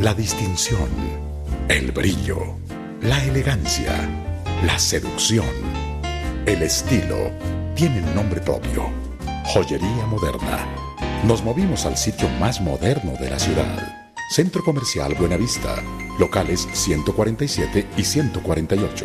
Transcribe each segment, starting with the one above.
La distinción, el brillo, la elegancia, la seducción, el estilo, tienen nombre propio. Joyería Moderna. Nos movimos al sitio más moderno de la ciudad. Centro Comercial Buenavista. Locales 147 y 148.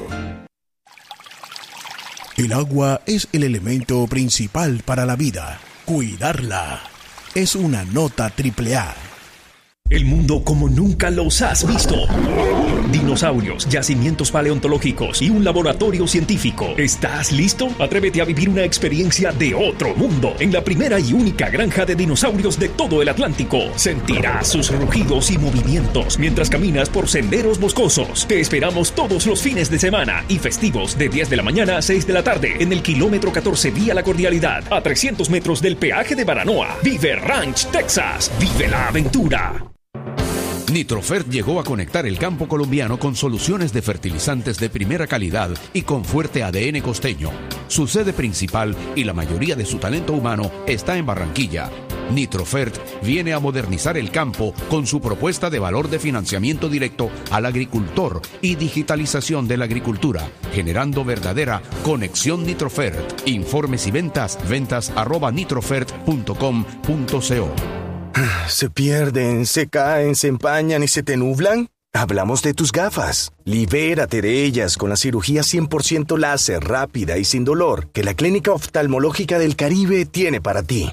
El agua es el elemento principal para la vida. Cuidarla es una nota AAA. El mundo como nunca los has visto. Dinosaurios, yacimientos paleontológicos y un laboratorio científico. ¿Estás listo? Atrévete a vivir una experiencia de otro mundo en la primera y única granja de dinosaurios de todo el Atlántico. Sentirás sus rugidos y movimientos mientras caminas por senderos boscosos. Te esperamos todos los fines de semana y festivos de 10 de la mañana a 6 de la tarde en el kilómetro 14 vía La Cordialidad, a 300 metros del peaje de Baranoa. Vive Ranch, Texas. Vive la aventura. Nitrofert llegó a conectar el campo colombiano con soluciones de fertilizantes de primera calidad y con fuerte ADN costeño. Su sede principal y la mayoría de su talento humano está en Barranquilla. Nitrofert viene a modernizar el campo con su propuesta de valor de financiamiento directo al agricultor y digitalización de la agricultura, generando verdadera conexión Nitrofert. Informes y ventas@nitrofert.com.co. ¿Se pierden, se caen, se empañan y se te nublan? Hablamos de tus gafas. Libérate de ellas con la cirugía 100% láser, rápida y sin dolor que la Clínica Oftalmológica del Caribe tiene para ti.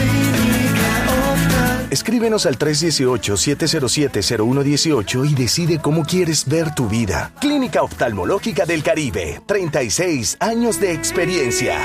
Escríbenos al 318-707-0118 y decide cómo quieres ver tu vida. Clínica Oftalmológica del Caribe. 36 años de experiencia.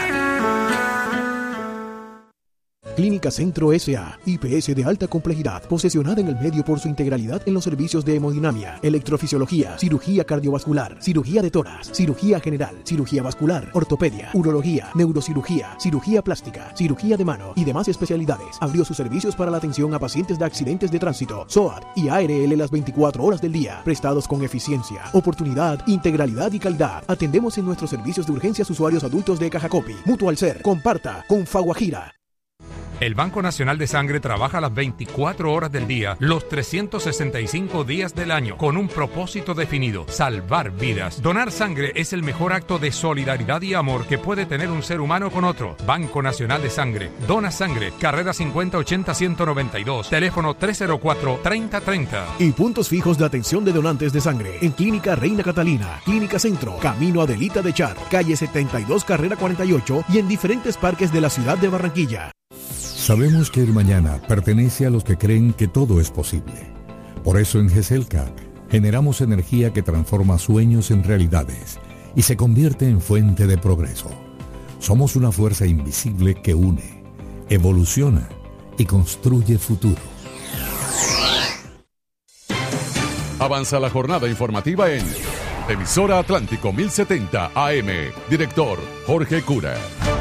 Clínica Centro S.A. IPS de alta complejidad, posesionada en el medio por su integralidad en los servicios de hemodinamia, electrofisiología, cirugía cardiovascular, cirugía de tórax, cirugía general, cirugía vascular, ortopedia, urología, neurocirugía, cirugía plástica, cirugía de mano y demás especialidades. Abrió sus servicios para la atención a pacientes de accidentes de tránsito, SOAT y ARL las 24 horas del día, prestados con eficiencia, oportunidad, integralidad y calidad. Atendemos en nuestros servicios de urgencias usuarios adultos de Cajacopi, Mutual Ser, Comparta, Confaguajira. El Banco Nacional de Sangre trabaja las 24 horas del día, los 365 días del año, con un propósito definido: salvar vidas. Donar sangre es el mejor acto de solidaridad y amor que puede tener un ser humano con otro. Banco Nacional de Sangre. Dona sangre. Carrera 5080-192. Teléfono 304-3030. Y puntos fijos de atención de donantes de sangre en Clínica Reina Catalina, Clínica Centro, Camino Adelita de Char, calle 72, carrera 48 y en diferentes parques de la ciudad de Barranquilla. Sabemos que el mañana pertenece a los que creen que todo es posible. Por eso en GESELCA generamos energía que transforma sueños en realidades y se convierte en fuente de progreso. Somos una fuerza invisible que une, evoluciona y construye futuro. Avanza la jornada informativa en Emisora Atlántico 1070 AM. Director Jorge Cura.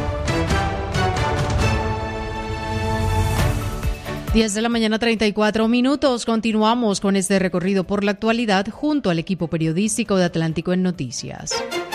10 de la mañana, 34 minutos. Continuamos con este recorrido por la actualidad junto al equipo periodístico de Atlántico en Noticias.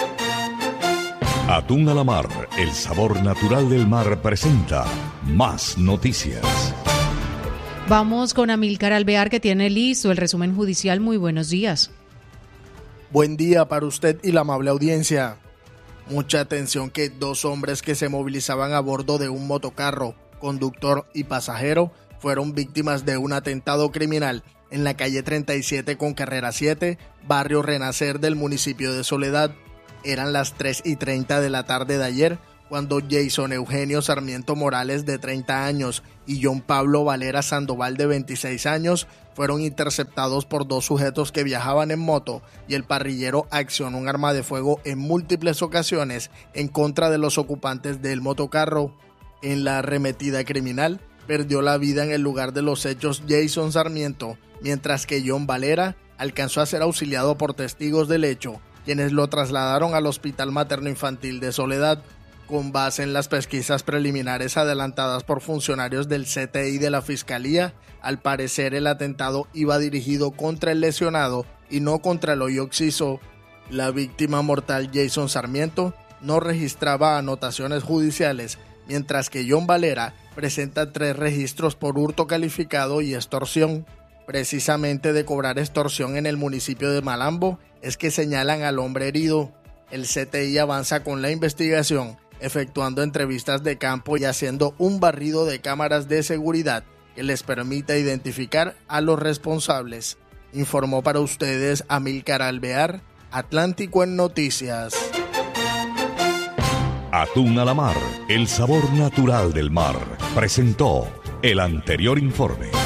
Atún a la mar, el sabor natural del mar, presenta más noticias. Vamos con Amílcar Alvear, que tiene listo el resumen judicial. Muy buenos días. Buen día para usted y la amable audiencia. Mucha atención que dos hombres que se movilizaban a bordo de un motocarro, conductor y pasajero, fueron víctimas de un atentado criminal en la calle 37 con carrera 7, barrio Renacer del municipio de Soledad. Eran las 3:30 de la tarde de ayer cuando Jason Eugenio Sarmiento Morales, de 30 años, y John Pablo Valera Sandoval, de 26 años, fueron interceptados por dos sujetos que viajaban en moto, y el parrillero accionó un arma de fuego en múltiples ocasiones en contra de los ocupantes del motocarro. En la arremetida criminal, perdió la vida en el lugar de los hechos Jason Sarmiento, mientras que John Valera alcanzó a ser auxiliado por testigos del hecho, quienes lo trasladaron al Hospital Materno Infantil de Soledad. Con base en las pesquisas preliminares adelantadas por funcionarios del CTI de la Fiscalía, al parecer el atentado iba dirigido contra el lesionado y no contra el hoyo occiso. La víctima mortal Jason Sarmiento no registraba anotaciones judiciales, mientras que John Valera presenta 3 registros por hurto calificado y extorsión. precisamente de cobrar extorsión en el municipio de Malambo es que señalan al hombre herido. El CTI avanza con la investigación, efectuando entrevistas de campo y haciendo un barrido de cámaras de seguridad que les permita identificar a los responsables. Informó para ustedes Amílcar Alvear, Atlántico en Noticias. Atún a la mar, el sabor natural del mar, presentó el anterior informe.